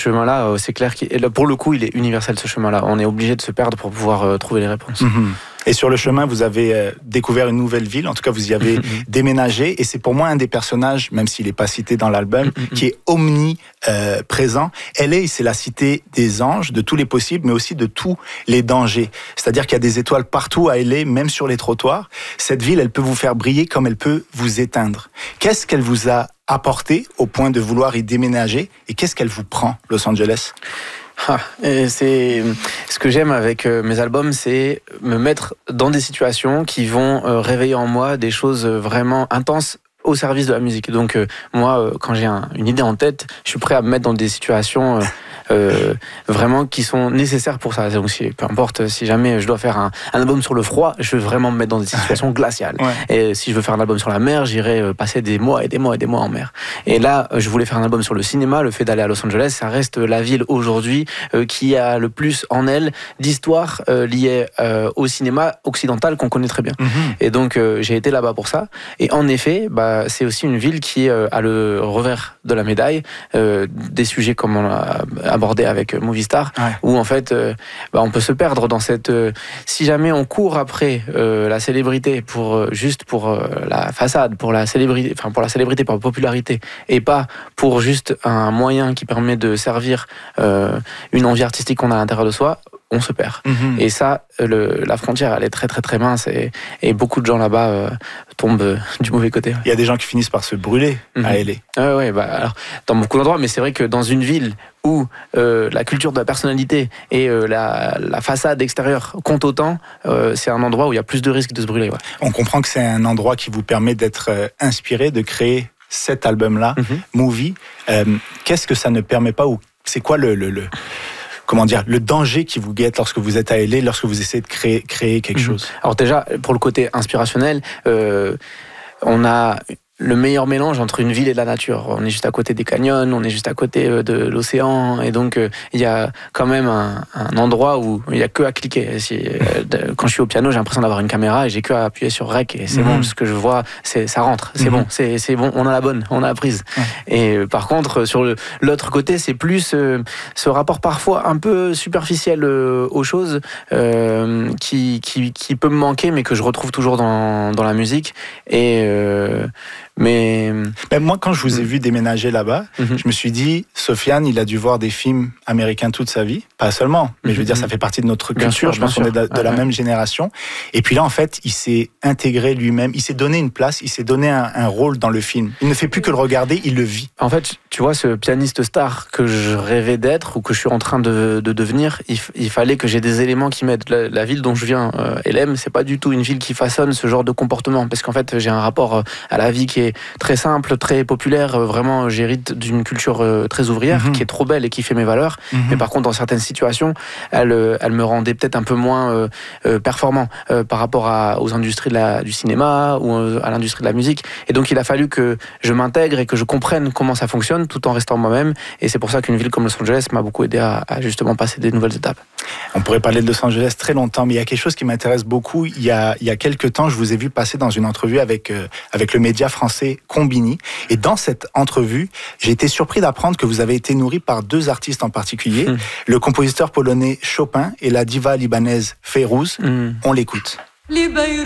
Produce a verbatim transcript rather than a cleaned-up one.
chemin-là, c'est clair qu'il, pour le coup, il est universel, ce chemin-là. On est obligé de se perdre pour pouvoir euh, trouver les réponses. Mmh. Et sur le chemin, vous avez euh, découvert une nouvelle ville. En tout cas, vous y avez déménagé. Et c'est pour moi un des personnages, même s'il n'est pas cité dans l'album, qui est omniprésent. Euh, L A, c'est la cité des anges, de tous les possibles, mais aussi de tous les dangers. C'est-à-dire qu'il y a des étoiles partout à L A, même sur les trottoirs. Cette ville, elle peut vous faire briller comme elle peut vous éteindre. Qu'est-ce qu'elle vous a apporté au point de vouloir y déménager? Et qu'est-ce qu'elle vous prend, Los Angeles? Ah, et c'est ce que j'aime avec euh, mes albums, c'est me mettre dans des situations qui vont euh, réveiller en moi des choses vraiment intenses au service de la musique. Donc euh, moi, euh, quand j'ai un, une idée en tête, je suis prêt à me mettre dans des situations euh, euh, vraiment qui sont nécessaires pour ça. Donc, si, peu importe, si jamais je dois faire un, un album sur le froid, je veux vraiment me mettre dans des situations glaciales. Ouais. Et si je veux faire un album sur la mer, j'irai passer des mois et des mois et des mois en mer. Et là, je voulais faire un album sur le cinéma. Le fait d'aller à Los Angeles, ça reste la ville aujourd'hui euh, qui a le plus en elle d'histoires euh, liées euh, au cinéma occidental qu'on connaît très bien. Mm-hmm. Et donc, euh, j'ai été là-bas pour ça. Et en effet, bah, c'est aussi une ville qui euh, a le revers de la médaille, euh, des sujets comme on l'a abordé avec Movistar, ouais. où en fait, euh, bah, on peut se perdre dans cette... Euh, si jamais on court après euh, la célébrité pour euh, juste pour euh, la façade, pour la célébrité, enfin pour la célébrité, pour la popularité, et pas pour juste un moyen qui permet de servir euh, une envie artistique qu'on a à l'intérieur de soi, on se perd. Mmh. Et ça, le, la frontière, elle est très très très mince et, et beaucoup de gens là-bas euh, tombent euh, du mauvais côté. Ouais. Il y a des gens qui finissent par se brûler mmh. à L A. Ouais, ouais, bah, alors, dans beaucoup d'endroits, mais c'est vrai que dans une ville où euh, la culture de la personnalité et euh, la, la façade extérieure comptent autant, euh, c'est un endroit où il y a plus de risques de se brûler. Ouais. On comprend que c'est un endroit qui vous permet d'être euh, inspiré, de créer cet album-là, mmh. Movie. Euh, qu'est-ce que ça ne permet pas ou c'est quoi le... le, le... comment dire, le danger qui vous guette lorsque vous êtes à L A, lorsque vous essayez de créer, créer quelque mmh. chose? Alors déjà, pour le côté inspirationnel, euh, on a le meilleur mélange entre une ville et la nature. On est juste à côté des canyons, on est juste à côté de l'océan, et donc euh, il y a quand même un, un endroit où il n'y a que à cliquer. Si, euh, de, quand je suis au piano, j'ai l'impression d'avoir une caméra et j'ai que à appuyer sur rec et c'est mmh. bon, ce que je vois, c'est, ça rentre, c'est mmh. bon, c'est, c'est bon, on a la bonne, on a la prise. Mmh. Et euh, par contre, sur le, l'autre côté, c'est plus euh, ce rapport parfois un peu superficiel euh, aux choses euh, qui, qui, qui peut me manquer, mais que je retrouve toujours dans, dans la musique. Et euh, Mais ben moi, quand je vous ai vu déménager là-bas, mm-hmm. je me suis dit, Sofiane, il a dû voir des films américains toute sa vie, pas seulement, mais mm-hmm. je veux dire, ça fait partie de notre culture. Sûr, je pense qu'on est de, de ah, la ouais. même génération. Et puis là, en fait, il s'est intégré lui-même, il s'est donné une place, il s'est donné un, un rôle dans le film. Il ne fait plus que le regarder, il le vit. En fait, tu vois, ce pianiste star que je rêvais d'être ou que je suis en train de, de devenir, il, il fallait que j'ai des éléments qui m'aident. La, la ville dont je viens, euh, L M, c'est pas du tout une ville qui façonne ce genre de comportement, parce qu'en fait, j'ai un rapport à la vie qui est très simple, très populaire. Vraiment, j'hérite d'une culture très ouvrière, mmh. qui est trop belle et qui fait mes valeurs. Mmh. Mais par contre, dans certaines situations, elle, elle me rendait peut-être un peu moins euh, euh, performant euh, par rapport à, aux industries de la, du cinéma ou à l'industrie de la musique. Et donc, il a fallu que je m'intègre et que je comprenne comment ça fonctionne tout en restant moi-même. Et c'est pour ça qu'une ville comme Los Angeles m'a beaucoup aidé à, à justement passer des nouvelles étapes. On pourrait parler de Los Angeles très longtemps, mais il y a quelque chose qui m'intéresse beaucoup. Il y a, il y a quelques temps, je vous ai vu passer dans une entrevue avec, euh, avec le média français Combini. Et dans cette entrevue, j'ai été surpris d'apprendre que vous avez été nourri par deux artistes en particulier, mmh. le compositeur polonais Chopin et la diva libanaise Fayrouz. Mmh. On l'écoute.